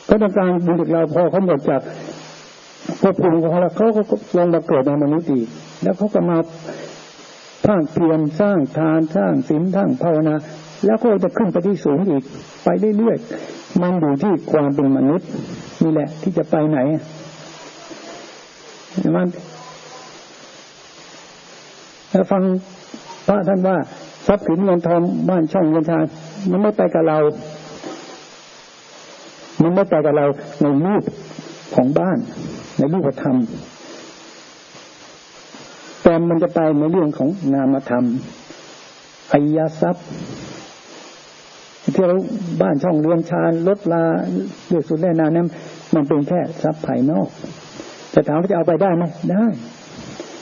ก็ต้องการบุญจากเราพอเขาหมดจากภพภูมิของเขาแล้วเขาก็ลงมาเกิดในมนุษย์อีกแล้วเขาก็มาภาคเพียรสร้างทานสร้างศีลสร้างภาวนาแล้วก็จะขึ้นไปที่สูงอีกไปเรื่อยๆมันอยู่ที่ความเป็นมนุษย์นี่แหละที่จะไปไหนมันแล้วฟังพระท่านว่าทรัพย์สินเงินทองบ้านช่องเงินทางมันไม่ไปกับเรามันไม่ไปกับเราในรูปของบ้านในรูปธรรมแต่มันจะไปในเรื่องของนามธรรมอริยทรัพย์ที่เราบ้านช่องเรือนชานรถลาเลือกสุดแน่นานนั้นมันเป็นแค่ทรัพย์ภายนอกแต่ถามว่าจะเอาไปได้ไหมได้